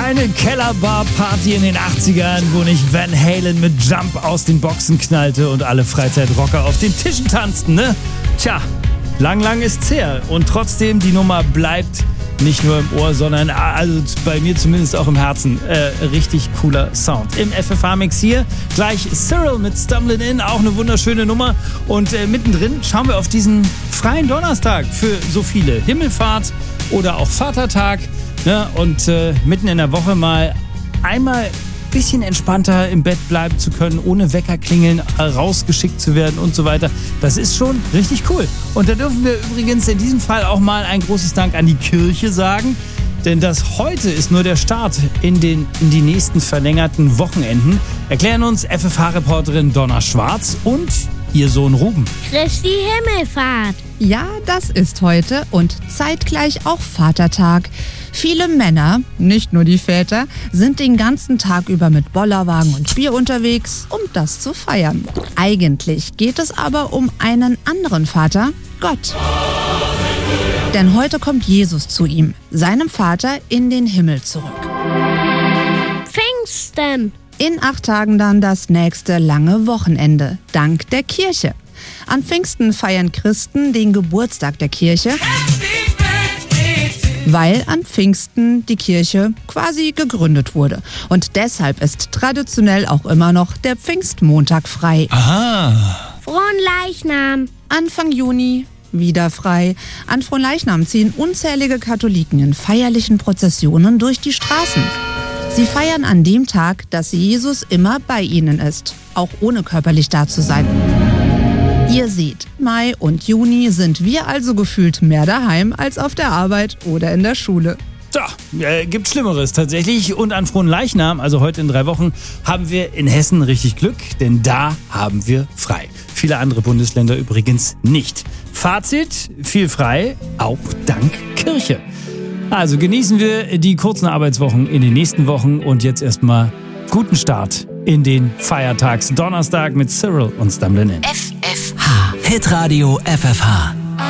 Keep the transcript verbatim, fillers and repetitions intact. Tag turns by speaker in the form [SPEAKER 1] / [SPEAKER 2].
[SPEAKER 1] keine Kellerbar-Party in den achtzigern, wo nicht Van Halen mit Jump aus den Boxen knallte und alle Freizeitrocker auf den Tischen tanzten, ne? Tja, lang, lang ist's her. Und trotzdem, die Nummer bleibt nicht nur im Ohr, sondern also bei mir zumindest auch im Herzen. Äh, richtig cooler Sound. Im F F H-Mix hier gleich Cyril mit Stumbling In, auch eine wunderschöne Nummer. Und äh, mittendrin schauen wir auf diesen freien Donnerstag für so viele. Himmelfahrt oder auch Vatertag. Ne? Und äh, mitten in der Woche mal einmal ein bisschen entspannter im Bett bleiben zu können, ohne Weckerklingeln rausgeschickt zu werden und so weiter. Das ist schon richtig cool. Und da dürfen wir übrigens in diesem Fall auch mal ein großes Dank an die Kirche sagen. Denn das heute ist nur der Start in, den, in die nächsten verlängerten Wochenenden. Erklären uns F F H-Reporterin Donna Schwarz und ihr Sohn Ruben.
[SPEAKER 2] Christi Himmelfahrt.
[SPEAKER 3] Ja, das ist heute und zeitgleich auch Vatertag. Viele Männer, nicht nur die Väter, sind den ganzen Tag über mit Bollerwagen und Bier unterwegs, um das zu feiern. Eigentlich geht es aber um einen anderen Vater, Gott. Denn heute kommt Jesus zu ihm, seinem Vater, in den Himmel zurück.
[SPEAKER 2] Pfingsten.
[SPEAKER 3] In acht Tagen dann das nächste lange Wochenende, dank der Kirche. An Pfingsten feiern Christen den Geburtstag der Kirche, weil an Pfingsten die Kirche quasi gegründet wurde. Und deshalb ist traditionell auch immer noch der Pfingstmontag frei.
[SPEAKER 1] Aha.
[SPEAKER 2] Fronleichnam.
[SPEAKER 3] Anfang Juni wieder frei. An Fronleichnam ziehen unzählige Katholiken in feierlichen Prozessionen durch die Straßen. Sie feiern an dem Tag, dass Jesus immer bei ihnen ist, auch ohne körperlich da zu sein. Ihr seht, Mai und Juni sind wir also gefühlt mehr daheim als auf der Arbeit oder in der Schule.
[SPEAKER 1] Tja, äh, gibt Schlimmeres tatsächlich. Und an Fronleichnam, also heute in drei Wochen, haben wir in Hessen richtig Glück, denn da haben wir frei. Viele andere Bundesländer übrigens nicht. Fazit, viel frei, auch dank Kirche. Also genießen wir die kurzen Arbeitswochen in den nächsten Wochen und jetzt erstmal guten Start in den Feiertags Donnerstag mit Cyril und Stumbling In.
[SPEAKER 4] F F H. Hitradio F F H.